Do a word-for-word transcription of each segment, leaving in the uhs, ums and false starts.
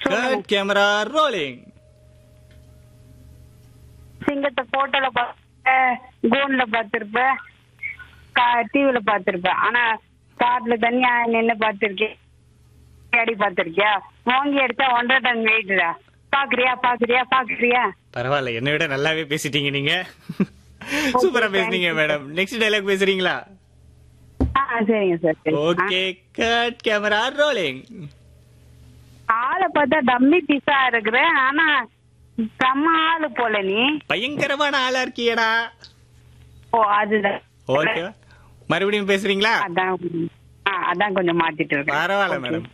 Cut camera rolling. சிங்கத்தை போட்டோல கோன்ல பாத்திருப்ப, டிவில பாத்திருப்ப. ஆனா காட்டுல தனியா நின்னு பாத்திருக்கேன், அடி பாத்திருக்கியா? வாங்கி எடுத்தா ஒன்றரை டன் வெயிட்டுடா. பாக்குறியா பாக்குறியா பாக்குறியா? பரவாயில்ல, என்னை விட நல்லாவே பேசிட்டீங்க நீங்க. சூப்பரா பேசுனீங்க மேடம். நெக்ஸ்ட் டைலாக் பேசுறீங்களா? சரிங்க sir. Okay, cut camera rolling. ஆளை பார்த்தா டம்மி பீஸா இருக்கிற, ஆனா செம்ம ஆளு போல நீ. பயங்கரமான ஆளா இருக்கியடா. ஓ அதுதான். ஓகே, மறுபடியும் பேசுறீங்களா? அதான் அதான் கொஞ்சம் மாத்திட்டு இருக்கேன். பரவாயில்ல மேடம்.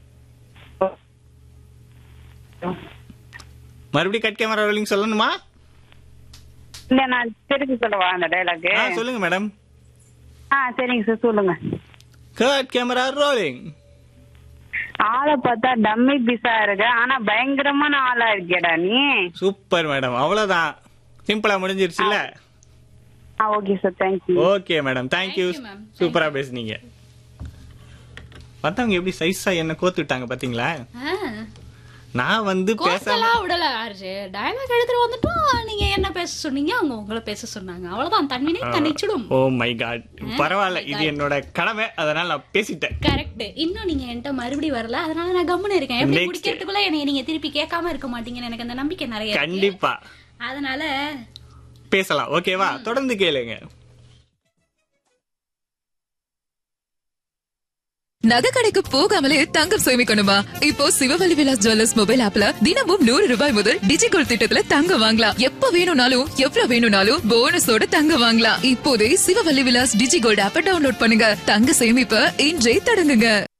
மறுபடியும் கட் கேமரா ரோலிங் சொல்லணுமா? இல்ல நான் திருப்பி சொல்லவா அந்த டைலாக்? சொல்லுங்க மேடம். ஆ சரிங்க சார், சொல்லுங்க. Cut camera rolling. ஆளை பார்த்தா டம்மி பீஸா இருக்க, ஆனா பயங்கரமான ஆளா இருக்கியடா நீ. சூப்பர் மேடம், அவ்வளவுதான். சிம்பிளா முடிஞ்சிருச்சுல்ல? Okay sir, thank you. Okay madam, thank you. சூப்பரா பேசுனீங்க. மத்தவங்க எப்படி சைஸா என்ன கோத்துட்டாங்க பாத்தீங்களா? நான் வந்து பேசல விடல. டயலாக் எடுத்துட்டு வந்துட்டோம், நீங்க என்ன பேச சொன்னீங்க, அவங்க உங்களை பேச சொன்னாங்க. அவ்வளவுதான், தன்வினை தன்னிச்சிடும். ஓ மை காட், பரவாயில்ல, இது என்னோட கடமை, அதனால நான் பேசிட்டேன். கரெக்ட். இன்னும் நீங்க என்கிட்ட மறுபடியும் வரல, அதனால நான் கம்முன்னு இருக்கேன். எப்படி குடிக்கிறதுக்குள்ள என்னை நீங்க திருப்பி கேட்காம இருக்க மாட்டீங்கன்னு எனக்கு அந்த நம்பிக்கை நிறைய. கண்டிப்பா, அதனால பேசலாம். ஓகேவா? தொடர்ந்து கேளுங்க. நகை கடைக்கு போகாமலே தங்கம் சேமிக்கணுமா? இப்போ சிவவழி விலாஸ் ஜுவல்லர்ஸ் மொபைல் ஆப்ல தினமும் நூறு ரூபாய் முதல் டிஜிகோல்ட் திட்டத்துல தங்கம் வாங்கலாம். எப்ப வேணும்னாலும் எவ்வளவு வேணும்னாலும் போனஸோட தங்கம் வாங்கலாம். இப்போதே சிவவழி விலாஸ் டிஜிகோல்ட் ஆப்பை டவுன்லோட் பண்ணுங்க. தங்க சேமிப்பை இன்றே தொடங்குங்க.